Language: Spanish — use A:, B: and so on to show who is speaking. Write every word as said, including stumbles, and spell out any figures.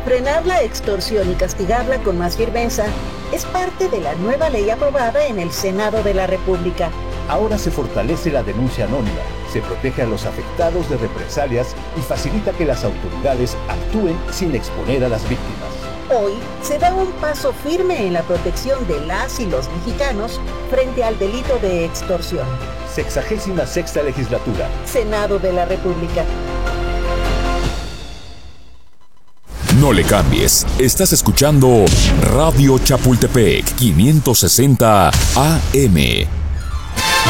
A: Frenar la extorsión y castigarla con más firmeza es parte de la nueva ley aprobada en el Senado de la República.
B: Ahora se fortalece la denuncia anónima, se protege a los afectados de represalias y facilita que las autoridades actúen sin exponer a las víctimas.
A: Hoy se da un paso firme en la protección de las y los mexicanos frente al delito de extorsión.
B: Sexagésima sexta legislatura.
A: Senado de la República.
C: No le cambies, estás escuchando Radio Chapultepec quinientos sesenta A M.